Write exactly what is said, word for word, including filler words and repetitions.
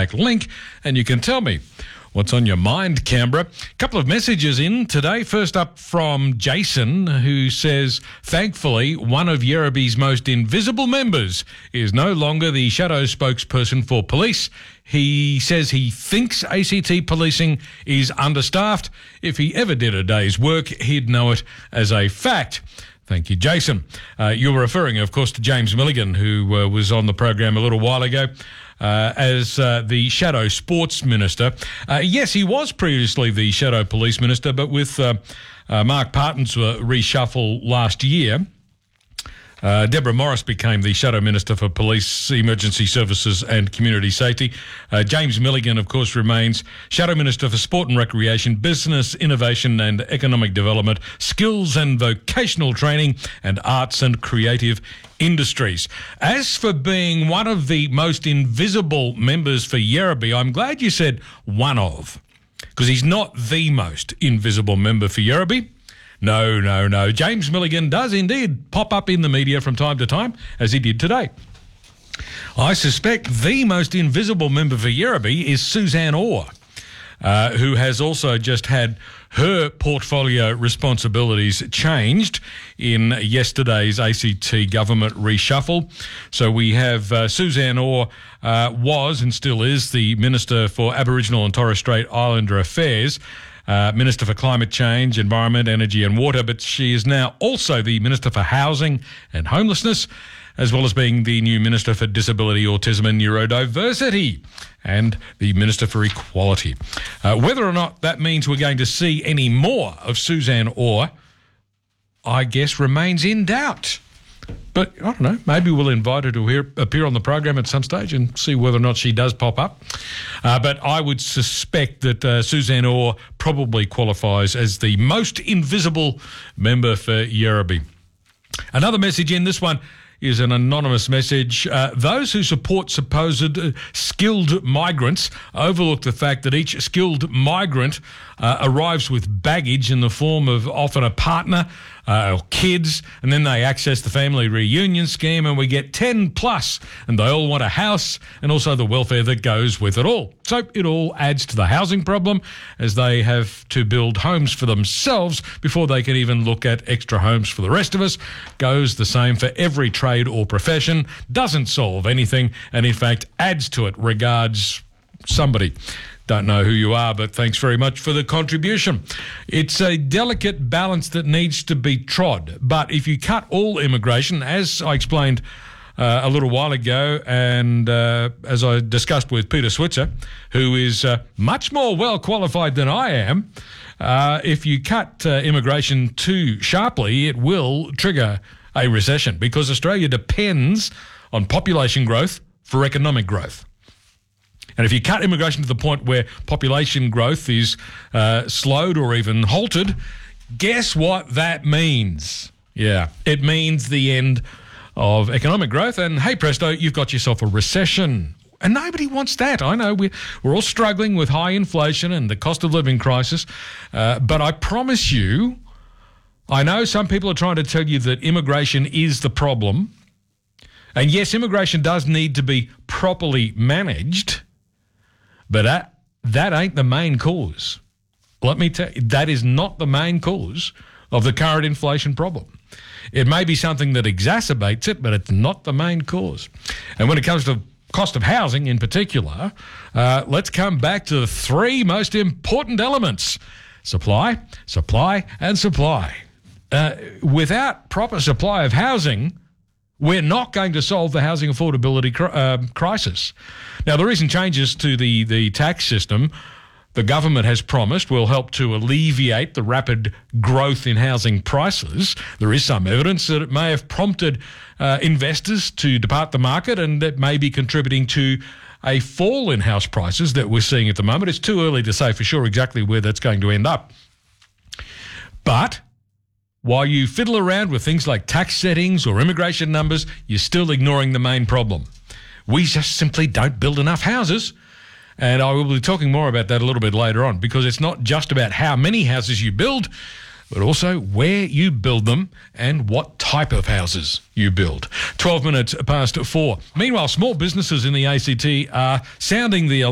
contact link and you can tell me what's on your mind, Canberra. A couple of messages in today. First up from Jason, who says, thankfully, one of Yereby's most invisible members is no longer the shadow spokesperson for police. He says he thinks A C T policing is understaffed. If he ever did a day's work, he'd know it as a fact. Thank you, Jason. Uh, you were referring, of course, to James Milligan, who uh, was on the program a little while ago. Uh, as uh, the Shadow Sports Minister. Uh, yes, he was previously the Shadow Police Minister, but with uh, uh, Mark Parton's uh, reshuffle last year, uh, Deborah Morris became the Shadow Minister for Police, Emergency Services and Community Safety. Uh, James Milligan, of course, remains Shadow Minister for Sport and Recreation, Business, Innovation and Economic Development, Skills and Vocational Training, and Arts and Creative Industries. As for being one of the most invisible members for Yereby, I'm glad you said one of, because he's not the most invisible member for Yereby. No, no, no. James Milligan does indeed pop up in the media from time to time, as he did today. I suspect the most invisible member for Yereby is Suzanne Orr, uh, who has also just had her portfolio responsibilities changed in yesterday's A C T government reshuffle. So we have uh, Suzanne Orr uh, was and still is the Minister for Aboriginal and Torres Strait Islander Affairs, uh, Minister for Climate Change, Environment, Energy and Water, but she is now also the Minister for Housing and Homelessness, as well as being the new Minister for Disability, Autism and Neurodiversity, and the Minister for Equality. Uh, whether or not that means we're going to see any more of Suzanne Orr, I guess, remains in doubt. But, I don't know, maybe we'll invite her to hear, appear on the program at some stage and see whether or not she does pop up. Uh, but I would suspect that uh, Suzanne Orr probably qualifies as the most invisible member for Yereby. Another message in, this one is an anonymous message. Uh, those who support supposed uh, skilled migrants overlook the fact that each skilled migrant uh, arrives with baggage in the form of often a partner uh, or kids, and then they access the family reunion scheme and we get ten plus, and they all want a house and also the welfare that goes with it all. So it all adds to the housing problem, as they have to build homes for themselves before they can even look at extra homes for the rest of us. Goes the same for every trade or profession, doesn't solve anything, and in fact adds to it. Regards, somebody. Don't know who you are, but thanks very much for the contribution. It's a delicate balance that needs to be trod, but if you cut all immigration, as I explained uh, a little while ago, and uh, as I discussed with Peter Switzer, who is uh, much more well qualified than I am, uh, if you cut uh, immigration too sharply, it will trigger a recession, because Australia depends on population growth for economic growth. And if you cut immigration to the point where population growth is uh, slowed or even halted, guess what that means? Yeah, it means the end of economic growth, and hey presto, you've got yourself a recession. And nobody wants that. I know we're, we're all struggling with high inflation and the cost of living crisis, uh, but I promise you, I know some people are trying to tell you that immigration is the problem. And yes, immigration does need to be properly managed, but that, that ain't the main cause. Let me tell you, that is not the main cause of the current inflation problem. It may be something that exacerbates it, but it's not the main cause. And when it comes to cost of housing in particular, uh, let's come back to the three most important elements: supply, supply, and supply. Uh, without proper supply of housing, we're not going to solve the housing affordability cr- uh, crisis. Now, the recent changes to the, the tax system, the government has promised, will help to alleviate the rapid growth in housing prices. There is some evidence that it may have prompted uh, investors to depart the market, and that may be contributing to a fall in house prices that we're seeing at the moment. It's too early to say for sure exactly where that's going to end up. But while you fiddle around with things like tax settings or immigration numbers, you're still ignoring the main problem. We just simply don't build enough houses. And I will be talking more about that a little bit later on, because it's not just about how many houses you build, but also where you build them and what type of houses you build. twelve minutes past four. Meanwhile, small businesses in the A C T are sounding the